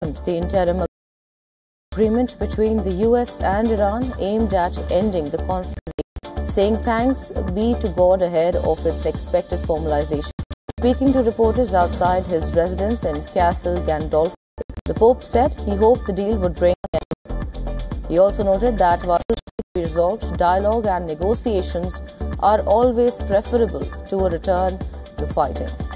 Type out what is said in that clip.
the interim agreement between the US and Iran aimed at ending the conflict, saying thanks be to God ahead of its expected formalization. Speaking to reporters outside his residence in Castle Gandolfo, the Pope said he hoped the deal would bring an end. He also noted that while to be resolved, dialogue and negotiations are always preferable to a return to fighting.